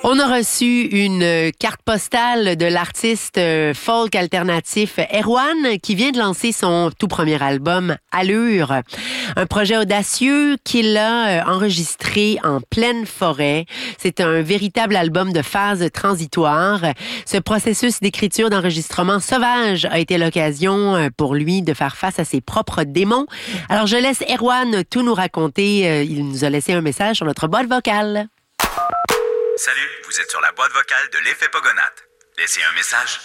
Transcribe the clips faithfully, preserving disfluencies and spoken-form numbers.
On a reçu une carte postale de l'artiste folk alternatif Erwan qui vient de lancer son tout premier album Allure, un projet audacieux qu'il a enregistré en pleine forêt. C'est un véritable album de phase transitoire. Ce processus d'écriture d'enregistrement sauvage a été l'occasion pour lui de faire face à ses propres démons. Alors je laisse Erwan tout nous raconter. Il nous a laissé un message sur notre boîte vocale. Salut, vous êtes sur la boîte vocale de l'Effet Pogonat. Laissez un message.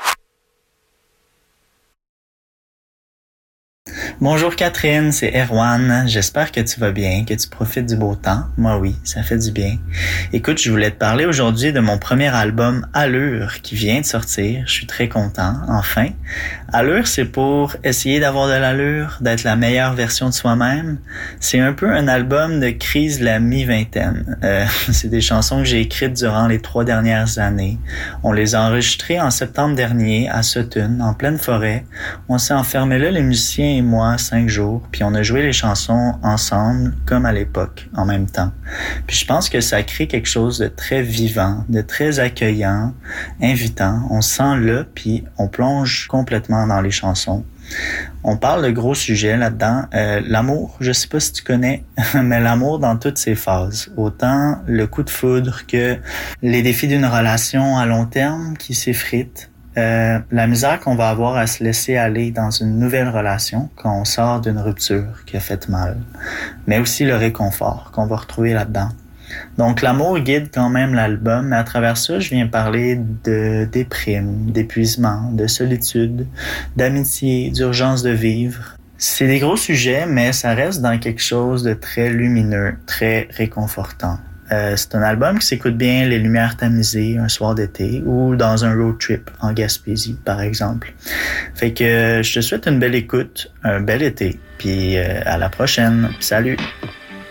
Bonjour Catherine, c'est Erwan. J'espère que tu vas bien, que tu profites du beau temps. Moi oui, ça fait du bien. Écoute, je voulais te parler aujourd'hui de mon premier album Allure qui vient de sortir. Je suis très content, enfin. Allure, c'est pour essayer d'avoir de l'allure, d'être la meilleure version de soi-même. C'est un peu un album de crise de la mi-vingtaine. Euh, c'est des chansons que j'ai écrites durant les trois dernières années. On les a enregistrées en septembre dernier à Sutton, en pleine forêt. On s'est enfermés là, les musiciens et moi, cinq jours, puis on a joué les chansons ensemble, comme à l'époque, en même temps. Puis je pense que ça crée quelque chose de très vivant, de très accueillant, invitant. On se sent là, puis on plonge complètement dans les chansons. On parle de gros sujets là-dedans. Euh, l'amour, je sais pas si tu connais, mais l'amour dans toutes ses phases. Autant le coup de foudre que les défis d'une relation à long terme qui s'effritent. Euh, la misère qu'on va avoir à se laisser aller dans une nouvelle relation quand on sort d'une rupture qui a fait mal, mais aussi le réconfort qu'on va retrouver là-dedans. Donc l'amour guide quand même l'album, mais à travers ça, je viens parler de déprime, d'épuisement, de solitude, d'amitié, d'urgence de vivre. C'est des gros sujets, mais ça reste dans quelque chose de très lumineux, très réconfortant. Euh, c'est un album qui s'écoute bien les lumières tamisées un soir d'été ou dans un road trip en Gaspésie, par exemple. Fait que euh, je te souhaite une belle écoute, un bel été, puis euh, à la prochaine. Salut!